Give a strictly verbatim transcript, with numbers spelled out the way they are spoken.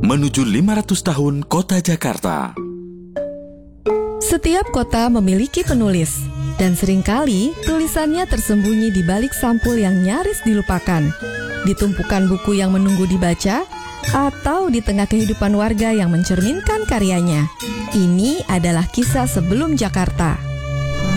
menuju lima ratus tahun Kota Jakarta. Setiap kota memiliki penulis, dan seringkali tulisannya tersembunyi di balik sampul yang nyaris dilupakan, di tumpukan buku yang menunggu dibaca, atau di tengah kehidupan warga yang mencerminkan karyanya. Ini adalah kisah sebelum Jakarta.